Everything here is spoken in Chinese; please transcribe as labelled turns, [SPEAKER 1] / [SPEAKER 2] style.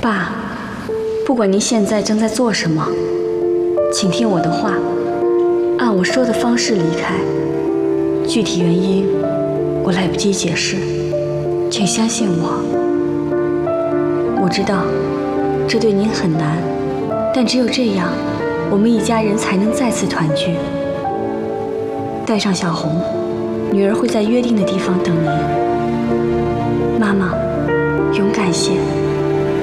[SPEAKER 1] 爸，不管您现在正在做什么，请听我的话，按我说的方式离开。具体原因我来不及解释，请相信我。我知道这对您很难，但只有这样，我们一家人才能再次团聚。带上小红，女儿会在约定的地方等您。妈妈，勇敢些。